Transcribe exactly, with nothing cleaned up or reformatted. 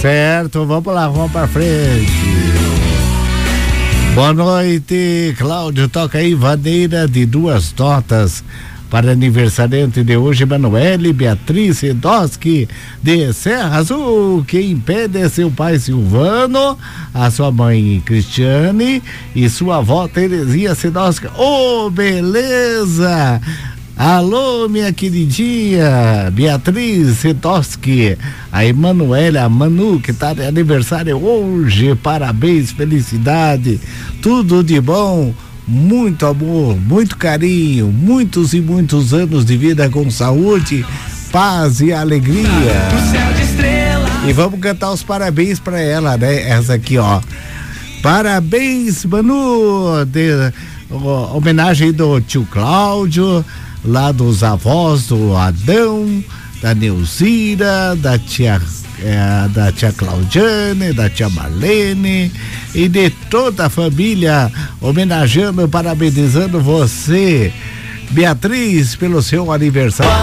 Certo, vamos lá, vamos pra frente. Boa noite, Cláudio. Toca aí, Vaneira de Duas Notas. Para aniversariante de hoje, Manoel Beatriz Sedoski de Serra Azul. Quem impede é seu pai Silvano, a sua mãe Cristiane e sua avó Terezinha Sedoski. Ô, oh, beleza! Alô, minha queridinha Beatriz Sedoski, a Emanuela, a Manu, que tá de aniversário hoje. Parabéns, felicidade, tudo de bom. Muito amor, muito carinho, muitos e muitos anos de vida com saúde, paz e alegria. E vamos cantar os parabéns pra ela, né? Essa aqui, ó. Parabéns, Manu, de, ó, homenagem do tio Cláudio, lá dos avós do Adão, da Neuzira, da tia É, da tia Claudiane, da tia Marlene e de toda a família, homenageando, parabenizando você, Beatriz, pelo seu aniversário.